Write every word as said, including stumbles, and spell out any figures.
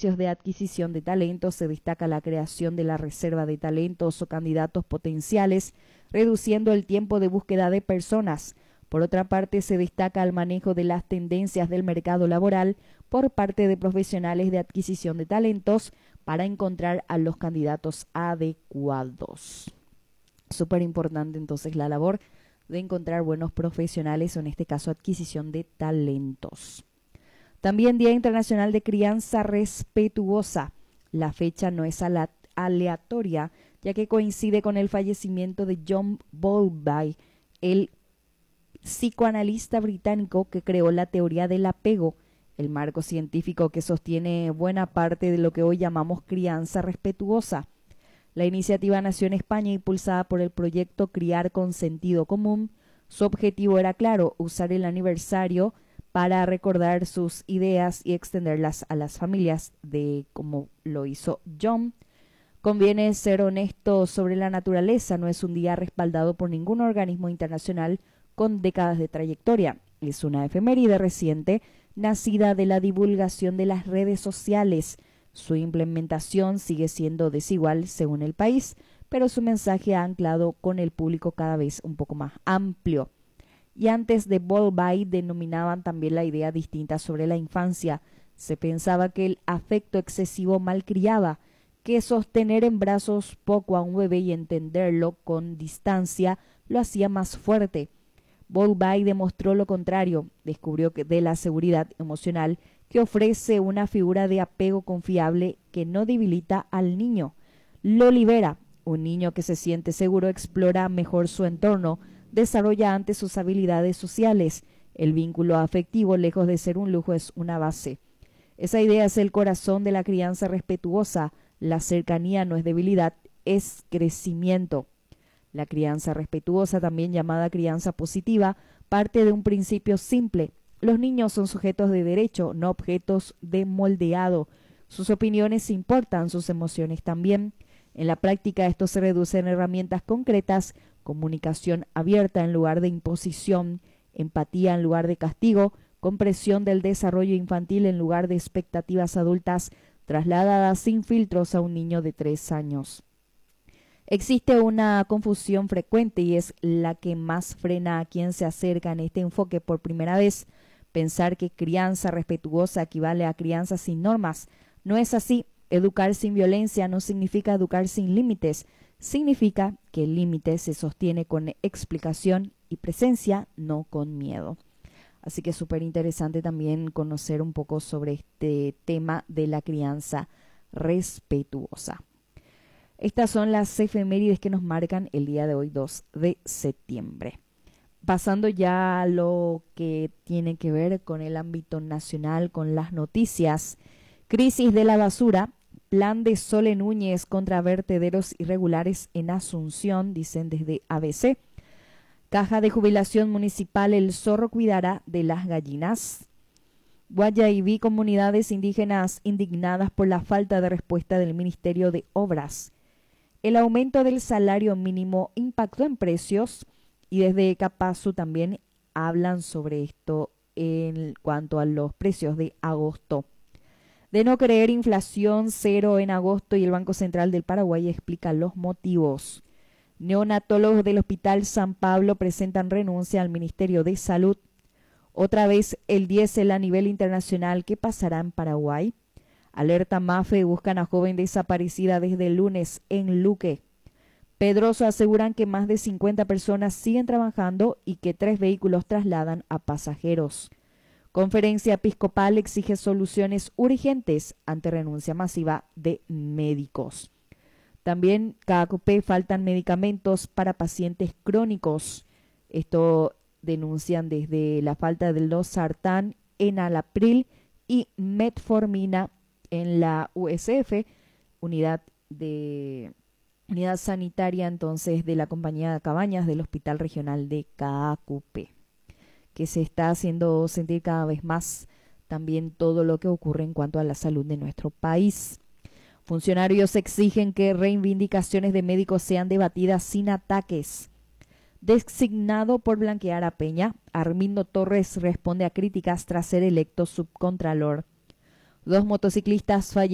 servicios de adquisición de talentos se destaca la creación de la reserva de talentos o candidatos potenciales, reduciendo el tiempo de búsqueda de personas. Por otra parte, se destaca el manejo de las tendencias del mercado laboral por parte de profesionales de adquisición de talentos para encontrar a los candidatos adecuados. Súper importante entonces la labor de encontrar buenos profesionales, o en este caso adquisición de talentos. También Día Internacional de Crianza Respetuosa. La fecha no es aleatoria, ya que coincide con el fallecimiento de John Bowlby, el psicoanalista británico que creó la teoría del apego, el marco científico que sostiene buena parte de lo que hoy llamamos crianza respetuosa. La iniciativa nació en España impulsada por el proyecto Criar con Sentido Común. Su objetivo era claro, usar el aniversario para recordar sus ideas y extenderlas a las familias, de como lo hizo John. Conviene ser honesto sobre la naturaleza, no es un día respaldado por ningún organismo internacional con décadas de trayectoria. Es una efeméride reciente, nacida de la divulgación de las redes sociales. Su implementación sigue siendo desigual según el país, pero su mensaje ha anclado con el público cada vez un poco más amplio. Y antes de Bowlby denominaban también la idea distinta sobre la infancia. Se pensaba que el afecto excesivo malcriaba, que sostener en brazos poco a un bebé y entenderlo con distancia lo hacía más fuerte. Bowlby demostró lo contrario, descubrió que de la seguridad emocional que ofrece una figura de apego confiable que no debilita al niño, lo libera. Un niño que se siente seguro explora mejor su entorno, desarrolla antes sus habilidades sociales. El vínculo afectivo, lejos de ser un lujo, es una base. Esa idea es el corazón de la crianza respetuosa. La cercanía no es debilidad, es crecimiento. La crianza respetuosa, también llamada crianza positiva, parte de un principio simple. Los niños son sujetos de derecho, no objetos de moldeado. Sus opiniones importan, sus emociones también. En la práctica esto se reduce en herramientas concretas: comunicación abierta en lugar de imposición, empatía en lugar de castigo, comprensión del desarrollo infantil en lugar de expectativas adultas trasladadas sin filtros a un niño de tres años. Existe una confusión frecuente y es la que más frena a quien se acerca en este enfoque por primera vez. Pensar que crianza respetuosa equivale a crianza sin normas. No es así. Educar sin violencia no significa educar sin límites. Significa que el límite se sostiene con explicación y presencia, no con miedo. Así que es súper interesante también conocer un poco sobre este tema de la crianza respetuosa. Estas son las efemérides que nos marcan el día de hoy, dos de septiembre. Pasando ya a lo que tiene que ver con el ámbito nacional, con las noticias. Crisis de la basura. Plan de Sole Núñez contra vertederos irregulares en Asunción, dicen desde A B C. Caja de jubilación municipal, el zorro cuidará de las gallinas. Guayaibí, comunidades indígenas indignadas por la falta de respuesta del Ministerio de Obras. El aumento del salario mínimo impactó en precios y desde Capazu también hablan sobre esto en cuanto a los precios de agosto. De no creer inflación cero en agosto y el Banco Central del Paraguay explica los motivos. Neonatólogos del Hospital San Pablo presentan renuncia al Ministerio de Salud. Otra vez el diésel a nivel internacional. ¿Qué pasará en Paraguay? Alerta MAFE, buscan a joven desaparecida desde el lunes en Luque. Pedroso aseguran que más de cincuenta personas siguen trabajando y que tres vehículos trasladan a pasajeros. Conferencia Episcopal exige soluciones urgentes ante renuncia masiva de médicos. También C A C O P, faltan medicamentos para pacientes crónicos. Esto denuncian desde la falta de losartán, enalapril y metformina en la U S F, unidad de unidad sanitaria entonces de la compañía de Cabañas del Hospital Regional de C A C O P, que se está haciendo sentir cada vez más también todo lo que ocurre en cuanto a la salud de nuestro país. Funcionarios exigen que reivindicaciones de médicos sean debatidas sin ataques. Designado por blanquear a Peña, Armindo Torres responde a críticas tras ser electo subcontralor. Dos motociclistas fallecieron